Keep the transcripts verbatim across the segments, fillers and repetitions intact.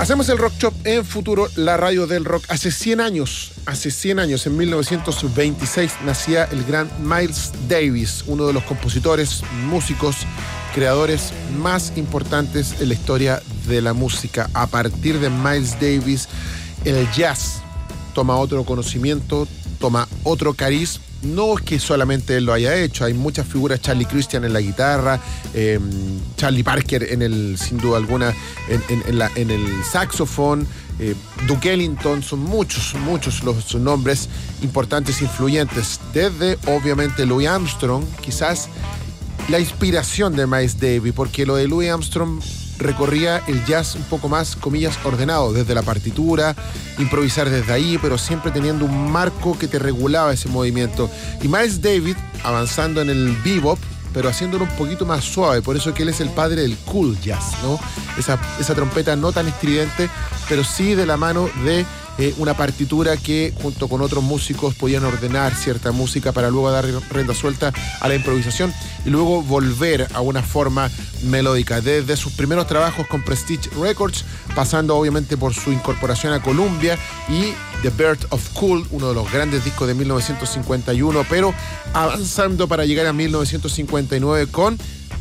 Hacemos el Rock Shop en Futuro, la radio del rock. Hace cien años, hace cien años, en mil novecientos veintiséis, nacía el gran Miles Davis, uno de los compositores, músicos, creadores más importantes en la historia de la música. A partir de Miles Davis, el jazz toma otro conocimiento, toma otro cariz. No es que solamente él lo haya hecho, hay muchas figuras, Charlie Christian en la guitarra, eh, Charlie Parker en el, sin duda alguna, en, en, en, la, en el saxofón, eh, Duke Ellington, son muchos, muchos los nombres importantes, influyentes, desde obviamente Louis Armstrong, quizás la inspiración de Miles Davis, porque lo de Louis Armstrong recorría el jazz un poco más, comillas, ordenado, desde la partitura, improvisar desde ahí, pero siempre teniendo un marco que te regulaba ese movimiento. Y Miles Davis avanzando en el bebop, pero haciéndolo un poquito más suave, por eso que él es el padre del cool jazz, ¿no? Esa, esa trompeta no tan estridente, pero sí de la mano de eh, una partitura que junto con otros músicos podían ordenar cierta música para luego dar rienda suelta a la improvisación y luego volver a una forma melódica. Desde sus primeros trabajos con Prestige Records, pasando obviamente por su incorporación a Columbia y The Birth of Cool, uno de los grandes discos de mil novecientos cincuenta y uno, pero avanzando para llegar a mil novecientos cincuenta y nueve con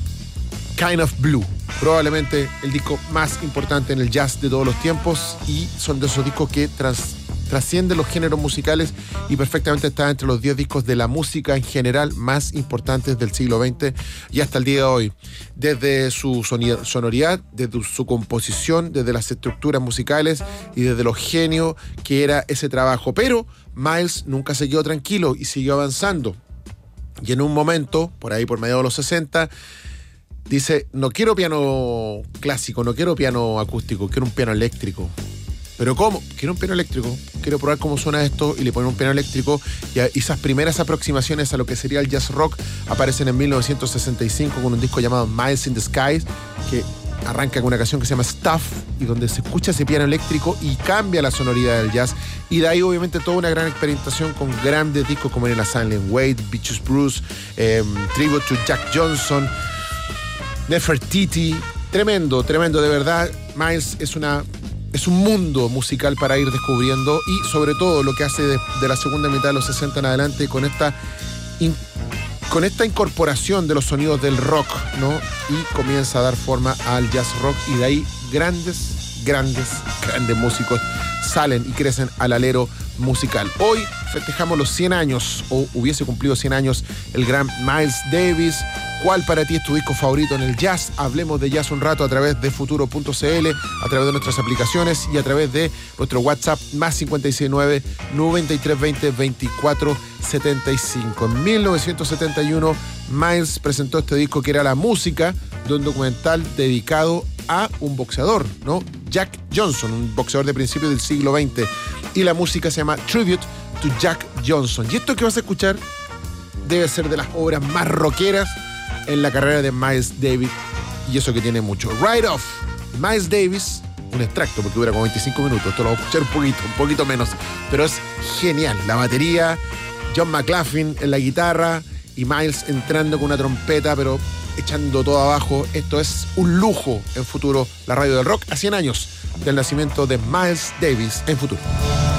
Kind of Blue, probablemente el disco más importante en el jazz de todos los tiempos, y son de esos discos que trans, trascienden los géneros musicales y perfectamente está entre los diez discos de la música en general más importantes del siglo veinte y hasta el día de hoy. Desde su sonoridad, desde su composición, desde las estructuras musicales y desde lo genio que era ese trabajo. Pero Miles nunca se quedó tranquilo y siguió avanzando. Y en un momento, por ahí por mediados de los sesenta, dice, no quiero piano clásico, no quiero piano acústico, quiero un piano eléctrico. ¿Pero cómo? Quiero un piano eléctrico, quiero probar cómo suena esto, y le ponen un piano eléctrico, y esas primeras aproximaciones a lo que sería el jazz rock aparecen en mil novecientos sesenta y cinco con un disco llamado Miles in the Skies, que arranca con una canción que se llama Stuff, y donde se escucha ese piano eléctrico y cambia la sonoridad del jazz, y de ahí obviamente toda una gran experimentación con grandes discos como Nina Silent Wade, Beaches Bruce, eh, Tribute to Jack Johnson, Nefertiti. Tremendo, tremendo, de verdad. Miles es una es un mundo musical para ir descubriendo, y sobre todo lo que hace de, de la segunda mitad de los sesenta en adelante con esta in, con esta incorporación de los sonidos del rock, ¿no? Y comienza a dar forma al jazz rock, y de ahí grandes, grandes, grandes músicos salen y crecen al alero musical. Hoy festejamos los cien años, o hubiese cumplido cien años, el gran Miles Davis. ¿Cuál para ti es tu disco favorito en el jazz? Hablemos de jazz un rato a través de futuro punto c l, a través de nuestras aplicaciones y a través de nuestro WhatsApp más cinco seis nueve, nueve tres dos cero, veinticuatro setenta y cinco. En mil novecientos setenta y uno, Miles presentó este disco que era la música de un documental dedicado a un boxeador, ¿no? Jack Johnson, un boxeador de principios del siglo veinte. Y la música se llama Tribute to Jack Johnson. Y esto que vas a escuchar debe ser de las obras más rockeras en la carrera de Miles Davis, y eso que tiene mucho. Right Off, Miles Davis, un extracto porque dura como veinticinco minutos, esto lo vamos a escuchar un poquito, un poquito menos, pero es genial. La batería, John McLaughlin en la guitarra y Miles entrando con una trompeta, pero echando todo abajo. Esto es un lujo en Futuro, la radio del rock, a cien años del nacimiento de Miles Davis en Futuro.